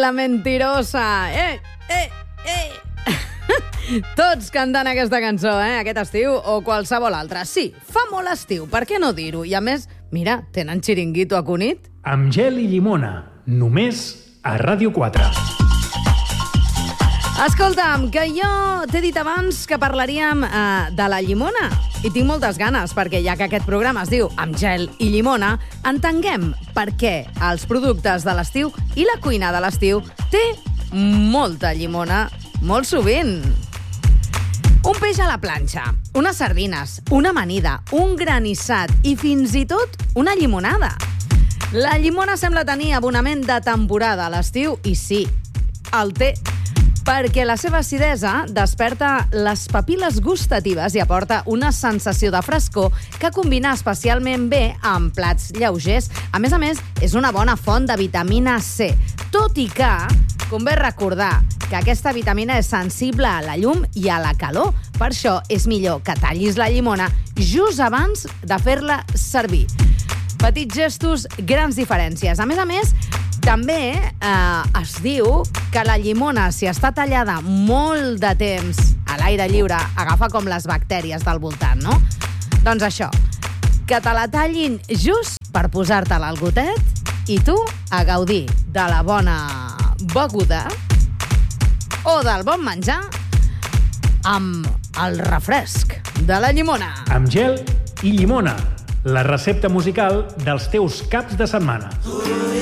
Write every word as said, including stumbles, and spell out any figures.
la mentirosa. Eh, eh, eh. Tots cantant aquesta cançó, eh? Aquest estiu o qualsevol altra. Sí, fa molt estiu, per què no dir-ho? I a més, mira, tenen xiringuito a Cunit. Amb gel i llimona, només a Ràdio quatre. Escolta'm, que jo t'he dit abans que parlaríem eh, de la llimona. I tinc moltes ganes, perquè ja que aquest programa es diu Amb gel i llimona, entenguem per què els productes de l'estiu i la cuina de l'estiu té molta llimona, molt sovint. Un peix a la planxa, unes sardines, una amanida, un granissat i fins i tot una llimonada. La llimona sembla tenir abonament de temporada a l'estiu i sí, el té, perquè la seva acidesa desperta les papil·les gustatives i aporta una sensació de frescor que combina especialment bé amb plats lleugers. A més a més, és una bona font de vitamina C, tot i que convé recordar que aquesta vitamina és sensible a la llum i a la calor. Per això és millor que tallis la llimona just abans de fer-la servir. Petits gestos, grans diferències. A més a més, també eh, es diu que la llimona, si està tallada molt de temps a l'aire lliure, agafa com les bactèries del voltant, no? Doncs això, que te la tallin just per posar-te-la al gotet i tu a gaudir de la bona beguda o del bon menjar amb el refresc de la llimona. Amb gel i llimona, la recepta musical dels teus caps de setmana.